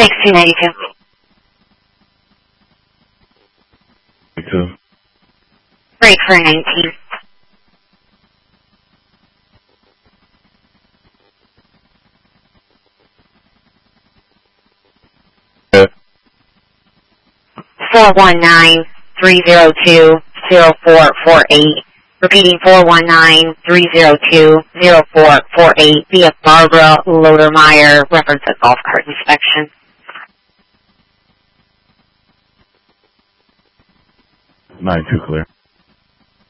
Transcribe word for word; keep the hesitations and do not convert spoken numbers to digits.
sixteen eighty-two. Two. Break for nineteen. Yeah. four one nine, three zero two, zero four four eight. Repeating four one nine, three zero two, zero four four eight via Barbara Lodermeyer, reference a golf cart inspection. Nine two clear.